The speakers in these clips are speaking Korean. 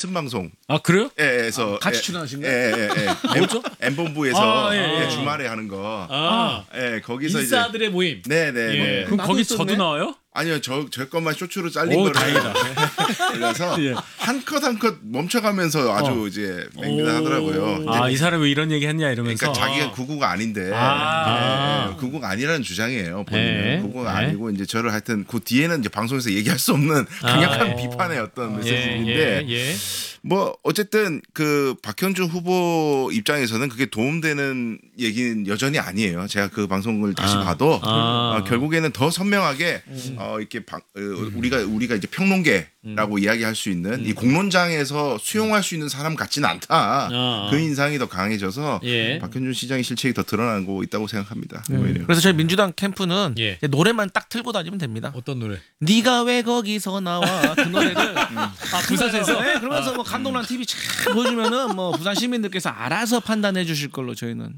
같은 방송. 아 그래요? 에서 같이 출연하신 거예요? 뭐죠? M본부에서 예. 주말에 하는 거. 거기서 인싸들의 모임. 네네. 예. 그럼 거기 저도 나와요? 아니요, 저 것만 쇼츠로 잘린 거를 다행이다. 올려서 한 컷 한 컷 멈춰가면서 아주 이제 맹비난하더라고요. 이 사람이 왜 이런 얘기 했냐 이러면서. 그러니까 자기가 구구가 아닌데 구구가 아니라는 주장이에요. 본인은 구구가 아니고 이제 저를 하여튼 그 뒤에는 이제 방송에서 얘기할 수 없는 강력한 비판의 어떤 메시지인데 뭐 어쨌든 그 박현준 후보 입장에서는 그게 도움되는 얘기는 여전히 아니에요. 제가 그 방송을 다시 봐도 결국에는 더 선명하게 이렇게 우리가 이제 평론계라고 이야기할 수 있는 이 공론장에서 수용할 수 있는 사람 같지는 않다. 그 인상이 더 강해져서 박현준 시장의 실책이 더 드러나고 있다고 생각합니다. 그래서 저희 민주당 캠프는 노래만 딱 틀고 다니면 됩니다. 어떤 노래? 네가 왜 거기서 나와 그 노래를 부산에서 네, 그러면서 뭐 감동란 TV 참 보여주면은 뭐 부산 시민들께서 알아서 판단해 주실 걸로 저희는.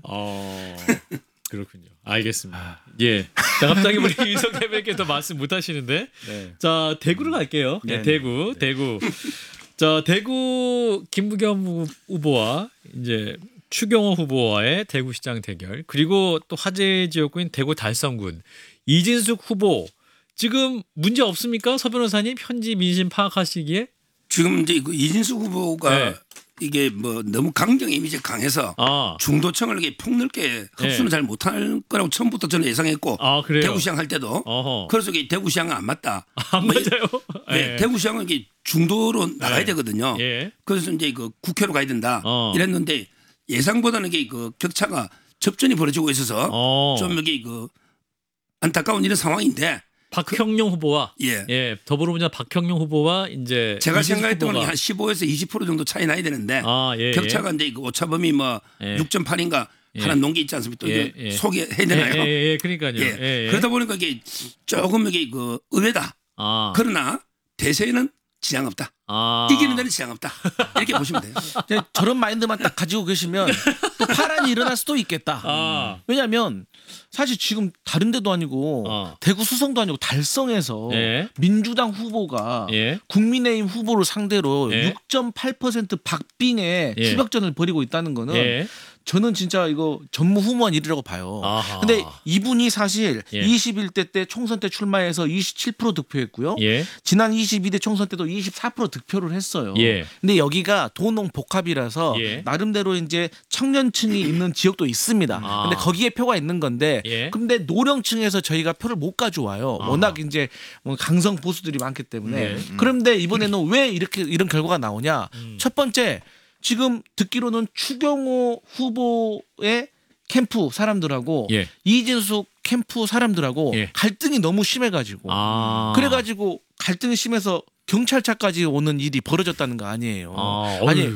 그렇군요. 알겠습니다. 자, 갑자기 우리 윤석 대표께 더 말씀 못 하시는데. 자, 대구로 갈게요. 대구. 자, 대구 김부겸 후보와 이제 추경호 후보와의 대구시장 대결. 그리고 또 화제 지역구인 대구 달성군 이진숙 후보. 지금 문제 없습니까? 서 변호사님 현지 민심 파악하시기에? 지금 이제 그 이진숙 후보가 이게 뭐 너무 강경 이미지가 강해서 중도층을 이렇게 폭넓게 흡수는 잘 못할 거라고 처음부터 저는 예상했고 대구시장 할 때도 그래서 이게 대구시장은 안 맞다. 안 맞아요. 대구시장은 이게 중도로 나가야 되거든요. 그래서 이제 그 국회로 가야 된다 이랬는데 예상보다는 이게 그 격차가 접전이 벌어지고 있어서 좀 여기 그 안타까운 이런 상황인데. 박형룡 후보와 더불어민주당 박형룡 후보와 이제 제가 생각했던 건 한 15에서 20% 정도 차이 나야 되는데 격차가 이제 그 오차범위 뭐 6.8인가 하나 논 게 있지 않습니까? 또 소개해야 되나요? 그러니까요. 그러다 보니까 이게 조금 이게 그 의외다. 그러나 대세에는 지장 없다. 이기는 데는 지장 없다. 이렇게 보시면 돼요. 저런 마인드만 딱 가지고 계시면 또 파란이 일어날 수도 있겠다. 왜냐하면 사실 지금 다른 데도 아니고 대구 수성도 아니고 달성에서 민주당 후보가 국민의힘 후보를 상대로 6.8% 박빙의 추격전을 벌이고 있다는 거는 저는 진짜 이거 전무후무한 일이라고 봐요. 근데 이분이 사실 21대 때 총선 때 출마해서 27% 득표했고요. 지난 22대 총선 때도 24% 득표를 했어요. 근데 여기가 도농복합이라서 나름대로 이제 청년층이 있는 지역도 있습니다. 근데 거기에 표가 있는 건데 근데 노령층에서 저희가 표를 못 가져와요. 워낙 이제 뭐 강성 보수들이 많기 때문에. 그런데 이번에는 왜 이런 결과가 나오냐? 첫 번째 지금 듣기로는 추경호 후보의 캠프 사람들하고 이진숙 캠프 사람들하고 갈등이 너무 심해가지고 그래가지고 갈등이 심해서 경찰차까지 오는 일이 벌어졌다는 거 아니에요. 아니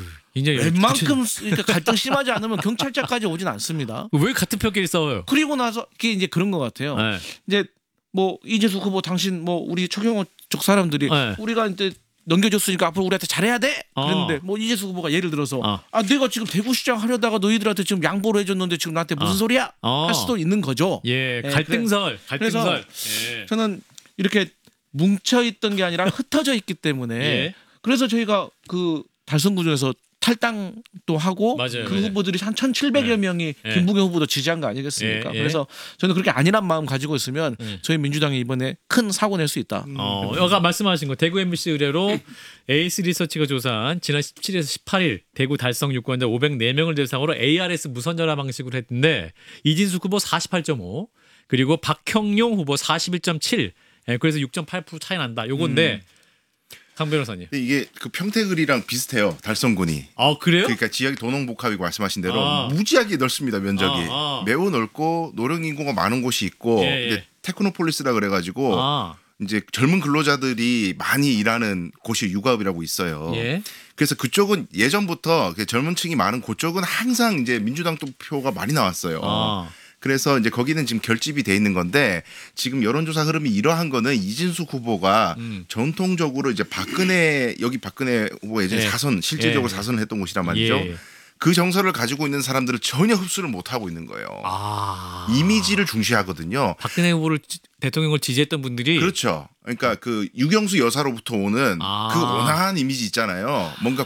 웬만큼 이렇게 갈등 심하지 않으면 경찰차까지 오진 않습니다. 왜 같은 편끼리 싸워요? 그리고 나서 이게 이제 그런 것 같아요. 이제 뭐 이진숙 후보 당신 뭐 우리 추경호 쪽 사람들이 우리가 이제 넘겨줬으니까 앞으로 우리한테 잘해야 돼. 그랬는데 뭐 이재수 후보가 예를 들어서 내가 지금 대구시장 하려다가 너희들한테 지금 양보를 해줬는데 지금 나한테 무슨 소리야? 할 수도 있는 거죠. 갈등설. 그래서 저는 이렇게 뭉쳐있던 게 아니라 흩어져 있기 때문에 그래서 저희가 그 달성구에서 탈당도 하고 그 후보들이 한 1,700여 명이 김부겸 후보도 지지한 거 아니겠습니까? 그래서 저는 그렇게 안일한 마음 가지고 있으면 저희 민주당이 이번에 큰 사고 낼 수 있다. 아까 말씀하신 거 대구 MBC 의뢰로 에이스 리서치가 조사한 지난 17일에서 18일 대구 달성 유권자 504명을 대상으로 ARS 무선전화 방식으로 했는데 이진숙 후보 48.5 그리고 박형룡 후보 41.7 그래서 6.8% 차이 난다. 요건데 강 변호사님. 이게 그 평택을이랑 비슷해요. 달성군이. 그래요? 그러니까 지역이 도농복합이고 말씀하신 대로 무지하게 넓습니다. 면적이. 매우 넓고 노령 인구가 많은 곳이 있고 이제 테크노폴리스라 그래가지고 이제 젊은 근로자들이 많이 일하는 곳이 육아업이라고 있어요. 그래서 그쪽은 예전부터 젊은 층이 많은 그쪽은 항상 이제 민주당 표가 많이 나왔어요. 그래서 이제 거기는 지금 결집이 돼 있는 건데 지금 여론조사 흐름이 이러한 거는 이진숙 후보가 전통적으로 이제 박근혜 후보 예전에 실질적으로 사선을 했던 곳이란 말이죠. 그 정서를 가지고 있는 사람들을 전혀 흡수를 못 하고 있는 거예요. 이미지를 중시하거든요. 박근혜 후보를 대통령을 지지했던 분들이 그렇죠. 그러니까 그 유경수 여사로부터 오는 그 온화한 이미지 있잖아요. 뭔가